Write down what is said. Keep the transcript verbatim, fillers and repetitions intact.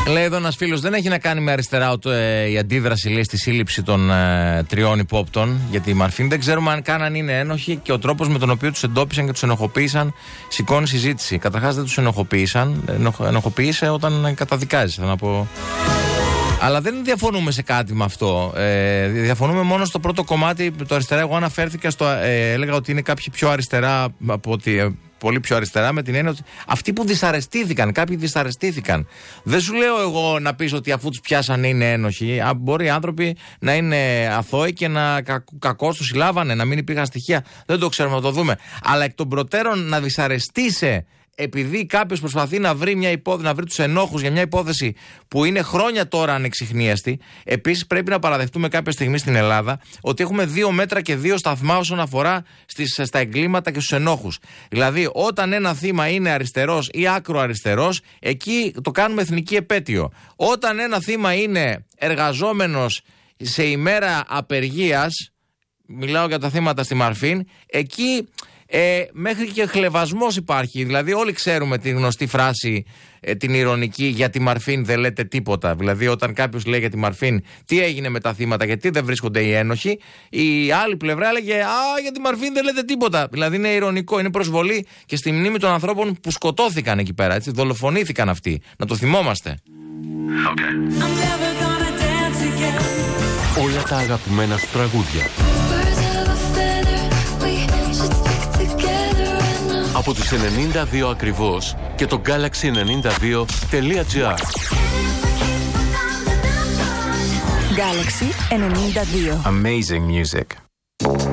Λέει εδώ ένας φίλος, δεν έχει να κάνει με αριστερά ε, η αντίδραση, λέει, στη σύλληψη των ε, τριών υπόπτων για τη Μαρφίν. Δεν ξέρουμε αν καν αν είναι ένοχοι και ο τρόπος με τον οποίο τους εντόπισαν και τους ενοχοποίησαν σηκώνει συζήτηση. Καταρχάς δεν τους ενοχοποίησαν, ενοχ, ενοχοποίησε όταν καταδικάζει, θέλω να πω. Αλλά δεν διαφωνούμε σε κάτι με αυτό. Ε, διαφωνούμε μόνο στο πρώτο κομμάτι. Το αριστερά, εγώ αναφέρθηκα στο. Ε, έλεγα ότι είναι κάποιοι πιο αριστερά από ότι. Ε, πολύ πιο αριστερά, με την έννοια ότι αυτοί που δυσαρεστήθηκαν, κάποιοι δυσαρεστήθηκαν. Δεν σου λέω εγώ να πεις ότι αφού τους πιάσανε είναι ένοχοι. Μπορεί οι άνθρωποι να είναι αθώοι και να κα, κακώς τους συλλάβανε, να μην υπήρχαν στοιχεία. Δεν το ξέρουμε, να το δούμε. Αλλά εκ των προτέρων να δυσαρεστείσαι επειδή κάποιος προσπαθεί να βρει, μια υπόθεση, να βρει τους ενόχους για μια υπόθεση που είναι χρόνια τώρα ανεξιχνίαστη. Επίσης, πρέπει να παραδεχτούμε κάποια στιγμή στην Ελλάδα ότι έχουμε δύο μέτρα και δύο σταθμά όσον αφορά στις, στα εγκλήματα και στους ενόχους. Δηλαδή, όταν ένα θύμα είναι αριστερός ή άκρο αριστερός, εκεί το κάνουμε εθνική επέτειο. Όταν ένα θύμα είναι εργαζόμενος σε ημέρα απεργίας, μιλάω για τα θύματα στη Μαρφίν, εκεί. Ε, μέχρι και χλευασμός υπάρχει. Δηλαδή, όλοι ξέρουμε τη γνωστή φράση, ε, την ηρωνική, για τη Μαρφίν δεν λέτε τίποτα. Δηλαδή, όταν κάποιος λέει για τη Μαρφίν τι έγινε με τα θύματα, γιατί δεν βρίσκονται οι ένοχοι, η άλλη πλευρά έλεγε α, για τη Μαρφίν δεν λέτε τίποτα. Δηλαδή, είναι ηρωνικό, είναι προσβολή και στη μνήμη των ανθρώπων που σκοτώθηκαν εκεί πέρα. Έτσι, δολοφονήθηκαν αυτοί. Να το θυμόμαστε. Okay. Όλα τα αγαπημένα σου τραγούδια. Από τους ενενήντα δύο ακριβώς και το Galaxy ενενήντα δύο τελεία τζι άρ. Galaxy ενενήντα δύο. Amazing music.